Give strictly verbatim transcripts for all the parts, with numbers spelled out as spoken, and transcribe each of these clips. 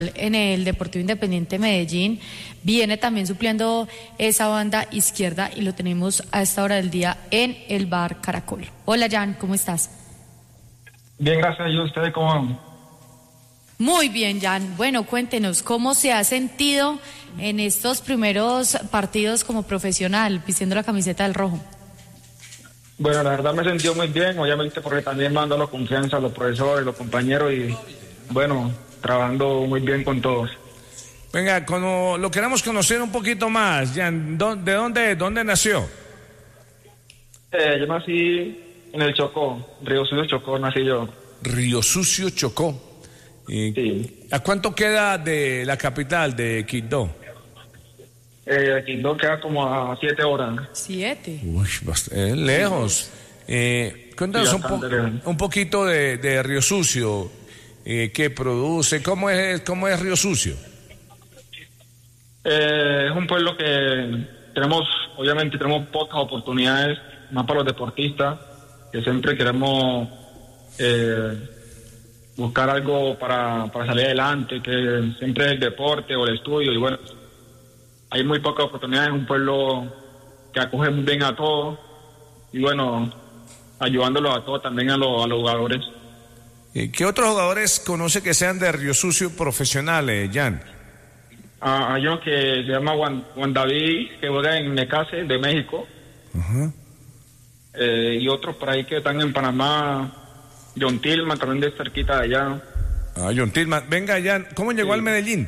en el Deportivo Independiente Medellín, viene también supliendo esa banda izquierda y lo tenemos a esta hora del día en el Bar Caracol. Hola Jan, ¿cómo estás? Bien, gracias. ¿Y ustedes cómo van? Muy bien, Jan. Bueno, cuéntenos, ¿cómo se ha sentido en estos primeros partidos como profesional, vistiendo la camiseta del rojo? Bueno, la verdad me he sentido muy bien, obviamente porque también me han dado confianza a los profesores, los compañeros y, bueno, trabajando muy bien con todos. Venga, como lo queramos conocer un poquito más, Jan, ¿de dónde, dónde nació? Eh, yo nací en el Chocó, Río Sucio, Chocó, nací yo. Río Sucio, Chocó. Eh, sí. ¿A cuánto queda de la capital, de Quibdó? Eh, Quibdó queda como a siete horas. ¿Siete? Uy, bastante lejos. Eh, cuéntanos sí, un, po un poquito de, de Río Sucio. Eh, ¿Qué produce? ¿Cómo es, cómo es Río Sucio? Eh, es un pueblo que tenemos, obviamente tenemos pocas oportunidades, más para los deportistas, que siempre queremos eh, buscar algo para, para salir adelante, que siempre es el deporte o el estudio, y bueno, hay muy pocas oportunidades, es un pueblo que acoge muy bien a todos, y bueno, ayudándolos a todos, también a, los, a los jugadores. ¿Qué otros jugadores conoce que sean de Río Sucio profesionales, Jan? Ah, hay uno que se llama Juan, Juan David, que juega en Necase, de México. Uh-huh. eh, y otros por ahí que están en Panamá, John Tillman, también de cerquita de allá. Ah, John Tillman. Venga, Jan, ¿cómo llegó sí. al Medellín?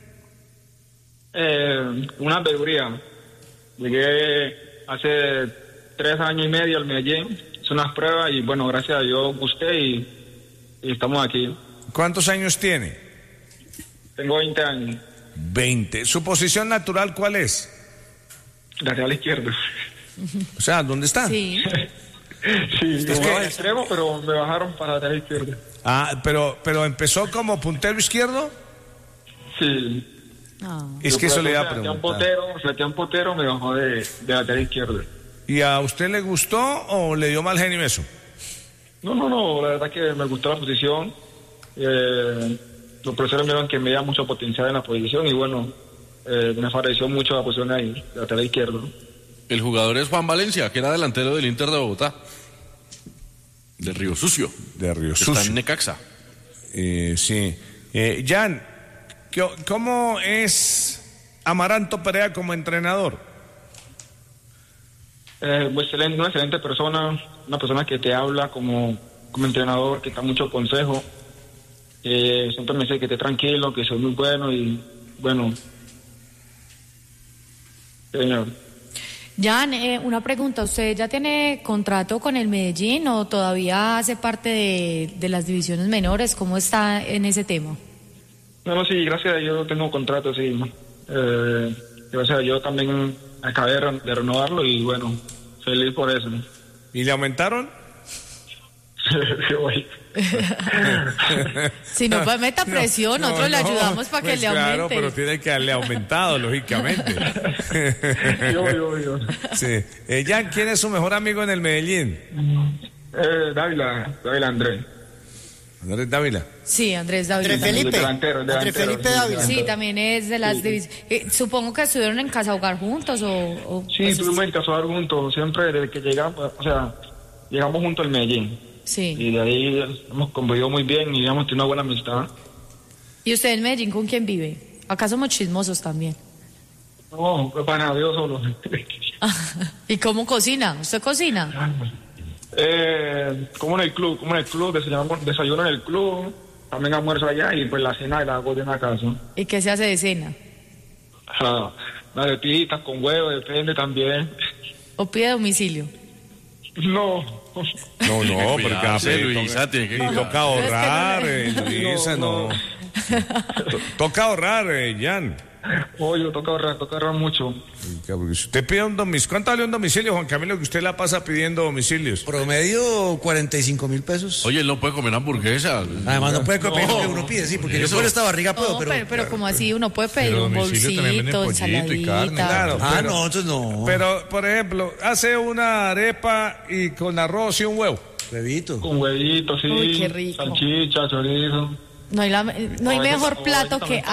Eh, una veeduría. Llegué hace tres años y medio al Medellín, hice unas pruebas y bueno, gracias a Dios gusté y y estamos aquí. ¿Cuántos años tiene? Tengo veinte años. veinte. ¿Su posición natural cuál es? Lateral izquierdo. O sea, ¿dónde está? Sí. sí, es jugaba que... extremo, pero me bajaron para lateral izquierdo. Ah, pero, pero empezó como puntero izquierdo. Sí. Oh. Es que eso le iba a preguntar. Un potero, un potero me bajó de, de lateral izquierdo. ¿Y a usted le gustó o le dio mal genio eso? No, no, no, la verdad que me gustó la posición. Eh, los profesores me vieron que me da mucho potencial en la posición y bueno, eh, me pareció mucho la posición ahí, lateral izquierdo. El jugador es Juan Valencia, que era delantero del Inter de Bogotá. De Río Sucio. De Río Sucio. Está en Necaxa. Eh, sí. Eh, Jan, ¿cómo es Amaranto Perea como entrenador? Eh, pues excelente, una excelente persona, una persona que te habla como, como entrenador, que da mucho consejo, eh, siempre me dice que esté tranquilo, que soy muy bueno y bueno, señor. Jan, eh, una pregunta, ¿usted ya tiene contrato con el Medellín o todavía hace parte de, de las divisiones menores? ¿Cómo está en ese tema? No, no, sí, gracias a Dios tengo contrato, sí, eh, gracias a Dios también acabé de renovarlo y bueno, feliz por eso. ¿Y le aumentaron? Si no, pues meta presión, no, nosotros no, le ayudamos para pues que le claro, aumente. Pero tiene que haberle aumentado, lógicamente. yo, yo, yo. Sí. Eh, Jan, ¿quién es su mejor amigo en el Medellín? Eh, Dávila, Dávila Andrés. ¿Andrés Dávila? Sí, Andrés Dávila. Andrés Felipe. Delantero, delantero, Andrés Felipe sí, Dávila. Sí, también es de las sí. divisiones. Eh, supongo que estuvieron en Casa Hogar juntos o... o sí, pues, estuvimos en Casa Hogar juntos, siempre desde que llegamos, o sea, llegamos juntos al Medellín. Sí. Y de ahí hemos convivido muy bien y hemos tenido una buena amistad. ¿Y usted en Medellín con quién vive? Acá somos chismosos también. No, pues para Dios solo. ¿Y cómo cocina? ¿Usted cocina? Eh, como en el club, como en el club, desayuno, desayuno en el club, también almuerzo allá y pues la cena la hago en la casa. ¿Y qué se hace de cena? Ah, galetitas con huevo, depende también. ¿O pide domicilio? No. No, no, porque hace Luisa, tiene que toca, toca ahorrar, eh, Luisa, no. no. Toca ahorrar, eh, Jan. Oye, toca ahorrar, toca ahorrar mucho. Porque si usted pide un domicilio, ¿cuánto vale un domicilio, Juan Camilo, que usted la pasa pidiendo domicilios? Promedio cuarenta y cinco mil pesos. Oye, él no puede comer hamburguesa. Además, no puede comer no. lo que uno pide, sí, porque yo por esta barriga puedo, no, pero... pero, pero como así, uno puede pedir un bolsito, ensaladita. Y carne, claro, ah, pero, no, entonces no. Pero, por ejemplo, hace una arepa y con arroz y un huevo. Huevito. Con huevito, sí. Uy, qué rico. Salchicha, chorizo. No hay, la, no hay No, eso- mejor o plato eso que también